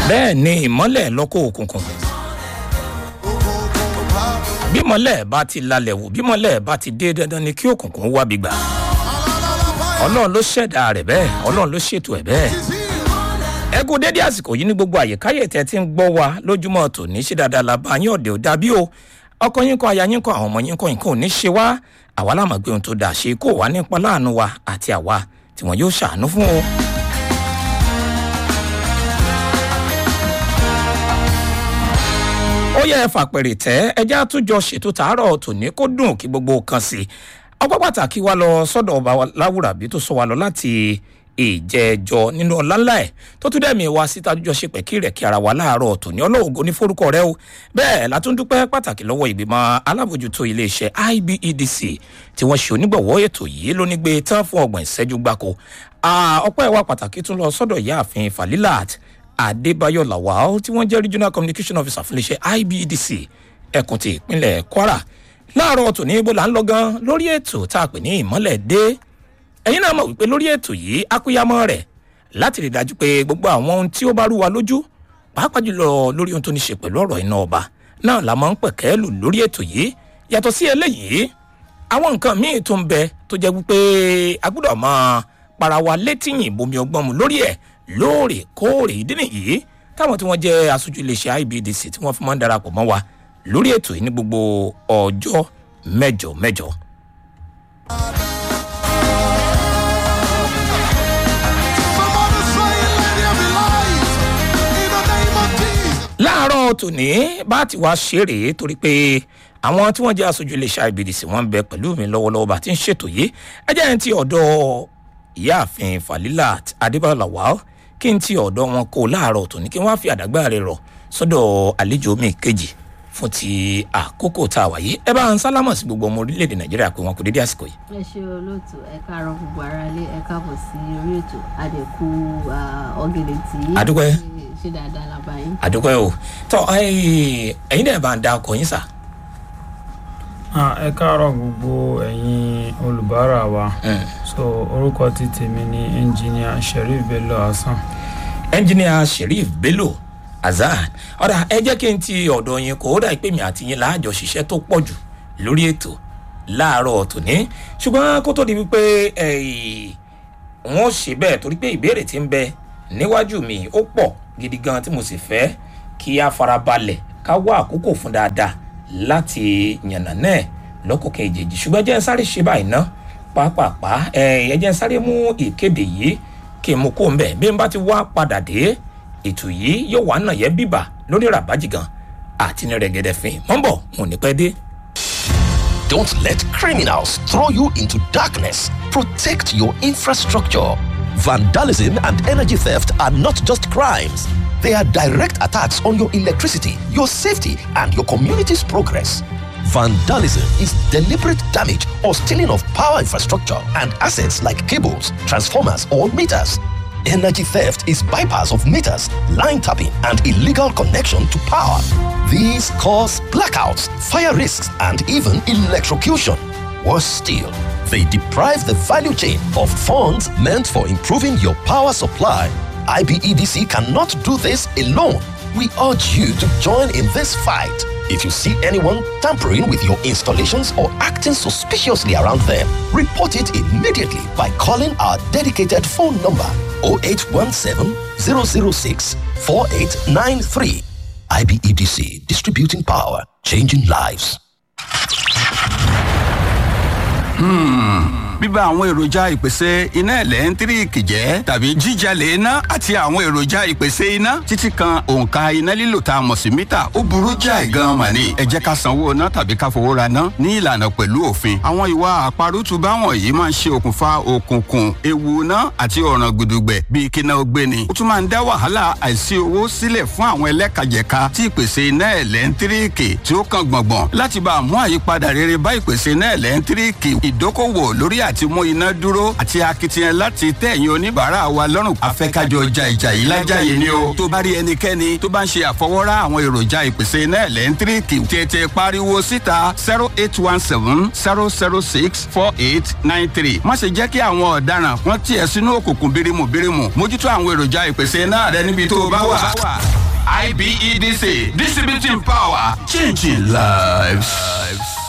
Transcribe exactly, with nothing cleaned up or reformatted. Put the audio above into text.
bẹ́ẹ̀ ni ìmọ́lẹ̀ lọ́kọ̀ òkùnkùn bí mọ́lẹ̀ bá ti lalẹ̀ wò bí mọ́lẹ̀ bá ti dé dandan ni kí òkùnkùn wá bí gbà ọlọ́run ló ṣẹ̀dá rẹ̀ bẹ́ẹ̀ ọlọ́run ló ṣètò ẹ̀ bẹ́ẹ̀ ẹ kú dédé àsìkò yìí ní gbogbo àyíkáyè tẹ́ ti ń gbọ́ wa lójúmọ́ tòní ṣe dáadáa la bá yín ọ̀dẹ̀ ò dàbí o ọkọ yín kọ́ aya yín kọ́ àwọn ọmọ yín kọ́ nǹkan ò ní ṣe wá àwa láàmú gbé ohun tó dà ṣe kó wà nípa láàánú wa àti àwa tí wọn yóò ṣàánú fún o. ó yẹ fàpẹ̀rẹ̀ tẹ́ ẹjẹ́ àtúnjọ ṣètò tààrọ̀ tòní kó dùn kí gbogbo kan sí i ọgbọ́n pàtàkì wa lọ sọ́dọ̀ ọba láwùrábí tó sọ wa lọ láti ìjẹ́jọ nínú ọ̀lànlá ẹ̀ tó tún dẹ̀mí wa síta àjọjọ ṣe pẹ̀kí rẹ̀ kí ara wa láàárọ̀ tòní ọlọ́ọ̀gọ́ ní forúkọ rẹ o bẹ́ẹ̀ látúndúpẹ́ pàtàkì lọ́wọ́ ìgbìmọ̀ alábòjútó iléeṣẹ́ I B E D C tí wọ́n ṣe onígbọ̀wọ́ ètò yìí ló ní gbé tán fún ọgbọ̀n ìṣẹ́jú gbáko ọpẹ́ wa pàtàkì tún lọ sọ́dọ̀ ìyáàfin Falilat Adébáyọ̀ Lawal tí wọ́n jẹ́ regional communication officer fún iléeṣẹ́ I B E D C ẹkùn ti ìpínlẹ̀ Kwara láàárọ̀ tòní ibo là ń lọ gan lórí ètò tá a pè ní ìmọ́lẹ̀ dé ẹ̀yin náà mọ̀ wípé lórí ètò yìí akúyámọ́ rẹ̀ láti rí dájú pé gbogbo àwọn ohun tí ó bá rú wa lójú pàápàá jùlọ lórí ohun tó ní ṣe pẹ̀lú ọ̀rọ̀ iná ọba náà la máa ń pẹ̀kẹ́ lù lórí ètò yìí yàtọ̀ sí eléyìí àwọn nǹkan míì tó ń bẹ tó jẹ́ wípé a gbọ́dọ̀ máa para wa létí yìn bomi ọgbọ́n mu lórí ẹ̀ lóòrèkóòrè ìdí nìyí táwọn tí wọ́n jẹ́ aṣojú iléeṣẹ́ I B E D C tí wọ́n fi máa ń darapọ̀ mọ́ wa lórí ètò yìí ní gbogbo ọjọ́ mẹ́jọ mẹ́jọ. láàárọ̀ tòní bá ti wá ṣeré torí pé àwọn tí wọ́n jẹ́ aṣojú iléeṣẹ́ I B E D C wọ́n ń bẹ pẹ̀lú mi lọ́wọ́lọ́wọ́ bá ti ń ṣètò yìí ẹ jẹ́ ẹni tí ọ̀dọ̀ ìyáàfin Falilat Adébáyọ̀ Lawal kí n ti ọ̀dọ̀ wọn kó láàárọ̀ tòní kí wọ́n á fi àdágbà rẹ̀ rọ̀ sọ́dọ̀ àlejò mi kejì fún ti àkókò tá a wáyé ẹ bá ń sálámọ̀ sí gbogbo ọmọ orílẹ̀-èdè Nàìjíríà pé wọn kò dédé àsìkò yìí. ẹ ṣe olóòtú ẹ káàárọ̀ gbogbo ara ilé ẹ káàbọ̀ sí orí ètò àdẹ̀kù ọ̀gẹ̀dẹ̀ tí adúpẹ́ ṣe dáadáa lábá yín. adúpẹ́ o tọ́ ẹ̀yin náà bá ń da ọkọ̀ yín sà. ẹ káàárọ̀ gbogbo ẹ̀yin olùbárà wa so orúkọ ti tèmi ni ẹnjìníà Sheriff Bello Hasan. ẹnjìníà Sheriff Bello Hasan ọ̀dà ẹ jẹ́ kí n ti ọ̀dọ̀ yín kó dà pé mi àti yín láàjọ ṣiṣẹ́ tó pọ̀ jù lórí ètò láàárọ̀ tòní ṣùgbọ́n kó tó di wípé wọ́n ṣe bẹ́ẹ̀ torí pé ìbéèrè tí ń bẹ níwájú mi ó pọ̀ gidi gan tí mo sì fẹ́ kí a farabalẹ̀ ká wá àkókò fún dáadáa láti yànnà náà lọ́kọ̀ọ̀kan ìjèjì ṣùgbọ́n jẹ́ ń sáré ṣe báyìí ná pàápàá ẹ jẹ́ ń sáré mú ìkéde yìí kí n mú kó ń bẹ̀ bí n bá ti wá padà dé ètò yìí yóò wá náà yẹ bíbà lórí ràbájì gan àti ní rẹ̀gẹ̀dẹ̀ fín mọ́ ń bọ̀ wọn ò ní pẹ́ dé. Don't let criminals throw you into darkness. Protect your infrastructure. Vandalism and energy theft are not just crimes. They are direct attacks on your electricity, your safety, and your community's progress. Vandalism is deliberate damage or stealing of power infrastructure and assets like cables, transformers, or meters. Energy theft is bypass of meters, line tapping, and illegal connection to power. These cause blackouts, fire risks, and even electrocution. Worse still, they deprive the value chain of funds meant for improving your power supply. I B E D C cannot do this alone. We urge you to join in this fight. If you see anyone tampering with your installations or acting suspiciously around them, report it immediately by calling our dedicated phone number zero eight one seven, zero zero six, four eight nine three. I B E D C, distributing power, changing lives. Hmm. Bíbá àwọn èròjà ìpèsè iná ẹ̀lẹ́ńtíríìkì jẹ́ tàbí jíjalè iná àti àwọn èròjà ìpèsè iná títí kan òǹkà iná lílò tá a mọ̀ sí mítà ó burú jáì gan-an mà ní. Ẹ jẹ́ ká sanwó iná tàbí ká fowó ra ná ní ìlànà pẹ̀lú òfin. Àwọn ìwà àparùtù báwọn yìí máa ń ṣe okùnfà òkùnkùn ewu iná àti ọ̀ràn gbùdùgbẹ̀ bíi kíná ó gbé ni. Ó tún máa ń dá wàhálà àìsí owó sílẹ̀ fún àwọn ẹlẹ́kajẹ̀ka tí ìpèsè iná ẹ̀lẹ́ńtíríìkì tí ó kàn gbọ̀ngbọ̀n láti bá mú àyípadà rere bá ìpèsè iná ẹ̀lẹ́ńtíríìkì ìdókòwò lórí àti mú iná dúró àti akitiyan láti tẹ́ ẹ̀yin oníbàárà wa lọ́rùn. afẹ́kájọ ọjà ìjà yìí lájàyè ni o. tó bá rí ẹnikẹ́ni tó bá ń ṣe àfọwọ́rá àwọn èròjà ìpèsè iná ẹ̀lẹ́ńtíríkì tètè pariwo síta zero eight one seven zero zero six four eight nine three. má ṣe jẹ́ kí àwọn ọ̀daràn wọ́n tiẹ̀ sínú òkùnkùn bírímù bírímù. mójútó àwọn èròjà ìpèsè iná rẹ níbi tó bá wà. I B E D C, distributing power, changing lives.